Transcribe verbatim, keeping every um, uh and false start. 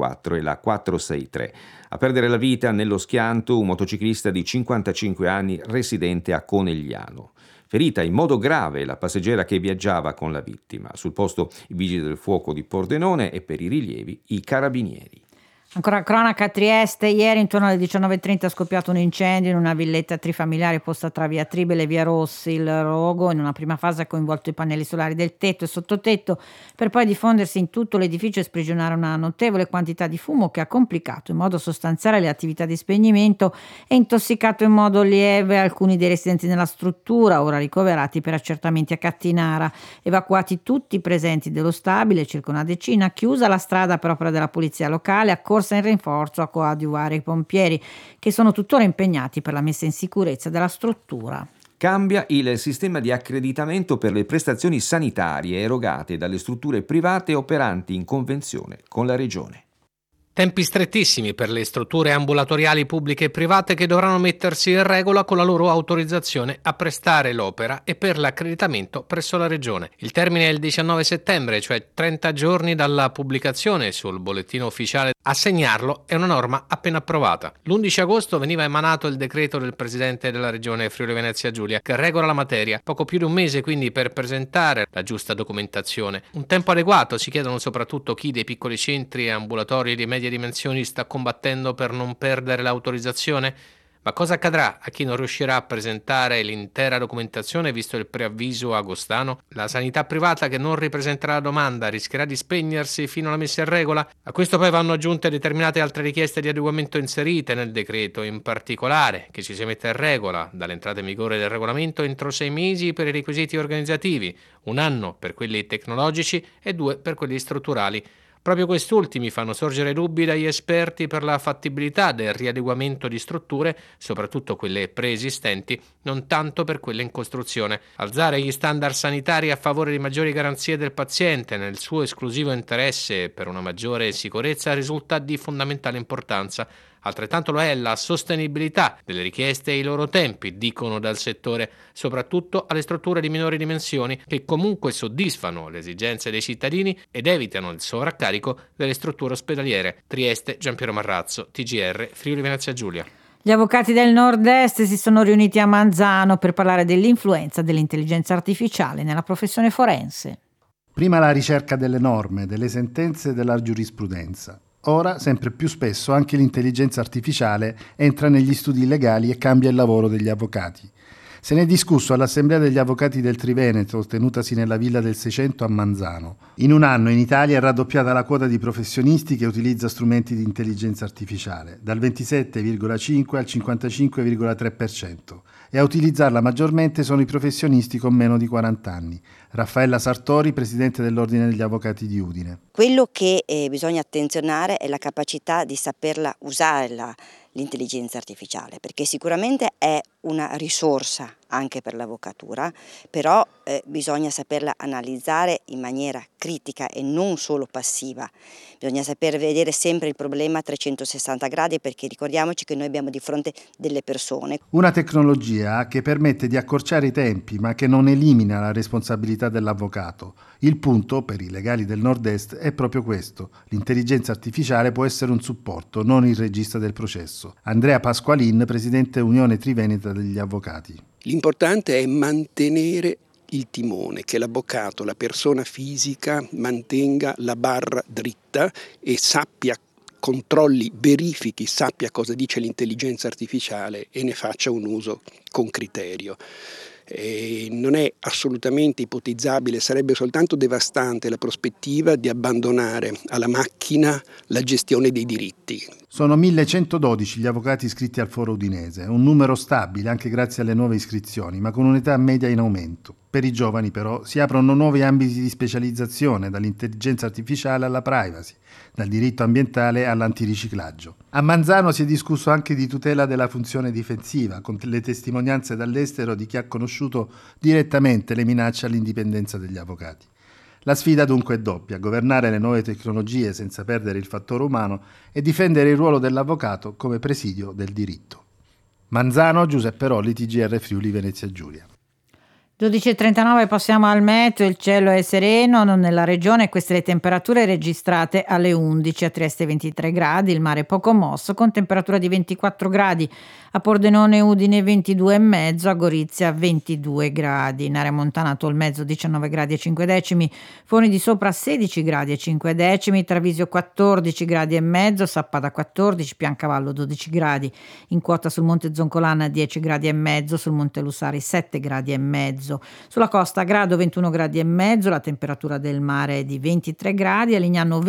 quattro e la quattrocentosessantatré. A perdere la vita nello schianto un motociclista di cinquantacinque anni residente a Conegliano. Ferita in modo grave la passeggera che viaggiava con la vittima. Sul posto i vigili del fuoco di Pordenone e per i rilievi i carabinieri. Ancora cronaca a Trieste, ieri intorno alle diciannove e trenta è scoppiato un incendio in una villetta trifamiliare posta tra via Tribele e via Rossi. Il rogo in una prima fase ha coinvolto i pannelli solari del tetto e sottotetto per poi diffondersi in tutto l'edificio e sprigionare una notevole quantità di fumo che ha complicato in modo sostanziale le attività di spegnimento e intossicato in modo lieve alcuni dei residenti nella struttura, ora ricoverati per accertamenti a Cattinara. Evacuati tutti i presenti dello stabile, circa una decina, chiusa la strada per opera della polizia locale, accorsa in rinforzo a coadiuvare i pompieri che sono tuttora impegnati per la messa in sicurezza della struttura. Cambia il sistema di accreditamento per le prestazioni sanitarie erogate dalle strutture private operanti in convenzione con la Regione. Tempi strettissimi per le strutture ambulatoriali pubbliche e private che dovranno mettersi in regola con la loro autorizzazione a prestare l'opera e per l'accreditamento presso la Regione. Il termine è il diciannove settembre, cioè trenta giorni dalla pubblicazione sul bollettino ufficiale. A segnarlo è una norma appena approvata. L'undici agosto veniva emanato il decreto del Presidente della Regione Friuli Venezia Giulia che regola la materia, poco più di un mese quindi per presentare la giusta documentazione. Un tempo adeguato si chiedono soprattutto chi dei piccoli centri e ambulatori di medie dimensioni sta combattendo per non perdere l'autorizzazione? Ma cosa accadrà a chi non riuscirà a presentare l'intera documentazione visto il preavviso agostano? La sanità privata che non ripresenterà la domanda rischierà di spegnersi fino alla messa in regola? A questo poi vanno aggiunte determinate altre richieste di adeguamento inserite nel decreto, in particolare che ci si metta in regola dall'entrata in vigore del regolamento entro sei mesi per i requisiti organizzativi, un anno per quelli tecnologici e due per quelli strutturali. Proprio questi ultimi fanno sorgere dubbi dagli esperti per la fattibilità del riadeguamento di strutture, soprattutto quelle preesistenti, non tanto per quelle in costruzione. Alzare gli standard sanitari a favore di maggiori garanzie del paziente nel suo esclusivo interesse per una maggiore sicurezza risulta di fondamentale importanza. Altrettanto lo è la sostenibilità delle richieste e i loro tempi, dicono dal settore, soprattutto alle strutture di minori dimensioni che comunque soddisfano le esigenze dei cittadini ed evitano il sovraccarico delle strutture ospedaliere. Trieste, Giampiero Marrazzo, T G R, Friuli Venezia Giulia. Gli avvocati del Nord-Est si sono riuniti a Manzano per parlare dell'influenza dell'intelligenza artificiale nella professione forense. Prima la ricerca delle norme, delle sentenze e della giurisprudenza. Ora, sempre più spesso, anche l'intelligenza artificiale entra negli studi legali e cambia il lavoro degli avvocati. Se ne è discusso all'Assemblea degli Avvocati del Triveneto, tenutasi nella Villa del Seicento a Manzano. In un anno in Italia è raddoppiata la quota di professionisti che utilizza strumenti di intelligenza artificiale, dal ventisette virgola cinque al cinquantacinque virgola tre per cento. E a utilizzarla maggiormente sono i professionisti con meno di quaranta anni. Raffaella Sartori, presidente dell'Ordine degli Avvocati di Udine. Quello che eh, bisogna attenzionare è la capacità di saperla usare la, l'intelligenza artificiale, perché sicuramente è una risorsa anche per l'avvocatura, però eh, bisogna saperla analizzare in maniera critica e non solo passiva. Bisogna saper vedere sempre il problema a trecentosessanta gradi, perché ricordiamoci che noi abbiamo di fronte delle persone. Una tecnologia che permette di accorciare i tempi, ma che non elimina la responsabilità dell'avvocato. Il punto, per i legali del Nord-Est, è proprio questo. L'intelligenza artificiale può essere un supporto, non il regista del processo. Andrea Pasqualin, presidente Unione Triveneta degli Avvocati. L'importante è mantenere il timone, che l'avvocato, la persona fisica, mantenga la barra dritta e sappia, controlli, verifichi, sappia cosa dice l'intelligenza artificiale e ne faccia un uso con criterio. E non è assolutamente ipotizzabile, sarebbe soltanto devastante la prospettiva di abbandonare alla macchina la gestione dei diritti. Sono millecentododici gli avvocati iscritti al foro udinese, un numero stabile anche grazie alle nuove iscrizioni, ma con un'età media in aumento. Per i giovani però si aprono nuovi ambiti di specializzazione, dall'intelligenza artificiale alla privacy, dal diritto ambientale all'antiriciclaggio. A Manzano si è discusso anche di tutela della funzione difensiva, con le testimonianze dall'estero di chi ha conosciuto direttamente le minacce all'indipendenza degli avvocati. La sfida dunque è doppia: governare le nuove tecnologie senza perdere il fattore umano e difendere il ruolo dell'avvocato come presidio del diritto. Manzano, Giuseppe Rolli, T G R Friuli Venezia Giulia. dodici e trentanove passiamo al meteo, il cielo è sereno nella regione, queste le temperature registrate alle undici, a Trieste ventitré gradi, il mare poco mosso con temperatura di ventiquattro gradi, a Pordenone Udine ventidue e mezzo, a Gorizia ventidue gradi, in area montana Tolmezzo diciannove gradi e cinque decimi, Foni di Sopra sedici gradi e cinque decimi, Travisio quattordici gradi e mezzo, Sappada quattordici, Piancavallo dodici gradi, in quota sul Monte Zoncolana dieci gradi e mezzo, sul Monte Lussari sette gradi e mezzo. Sulla costa Grado ventuno gradi e mezzo, la temperatura del mare è di ventitré gradi, a Lignano